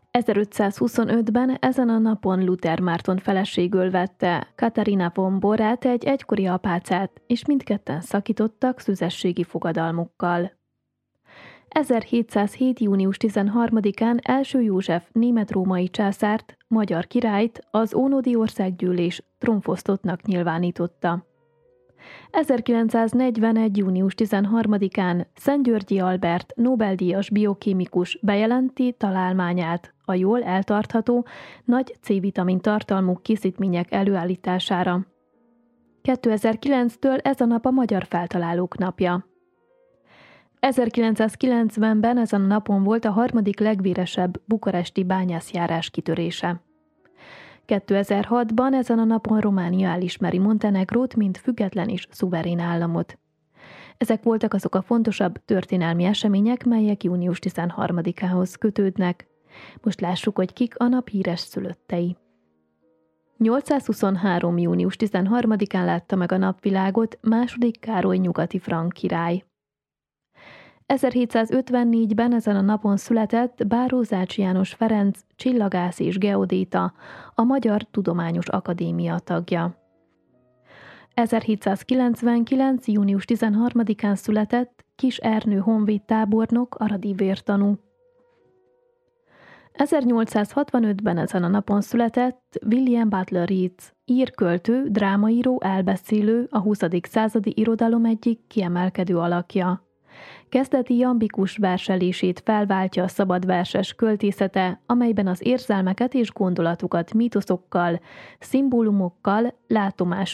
1525-ben ezen a napon Luther Márton feleségül vette Katarina von Borát, egy egykori apácát, és mindketten szakítottak szüzességi fogadalmukkal. 1707. június 13-án első József német-római császárt, magyar királyt az ónodi országgyűlés trónfosztottnak nyilvánította. 1941. június 13-án Szent-Györgyi Albert Nobel-díjas biokémikus bejelenti találmányát a jól eltartható, nagy C-vitamin tartalmú készítmények előállítására. 2009-től ez a nap a Magyar Feltalálók napja. 1990-ben ezen a napon volt a harmadik legvéresebb bukaresti bányászjárás kitörése. 2006-ban ezen a napon Románia elismeri Montenegrót, mint független és szuverén államot. Ezek voltak azok a fontosabb történelmi események, melyek június 13-ához kötődnek. Most lássuk, hogy kik a nap híres szülöttei. 823. június 13-án látta meg a napvilágot második Károly nyugati frank király. 1754-ben ezen a napon született Báró Zács János Ferenc, csillagász és geodéta, a Magyar Tudományos Akadémia tagja. 1799. június 13-án született Kis Ernő honvéd tábornok, aradi vértanú. 1865-ben ezen a napon született William Butler Yeats, ír költő, drámaíró, elbeszélő, a 20. századi irodalom egyik kiemelkedő alakja. Kezdeti jambikus verselését felváltja a szabadverses költészete, amelyben az érzelmeket és gondolatokat mítoszokkal, szimbólumokkal, látomás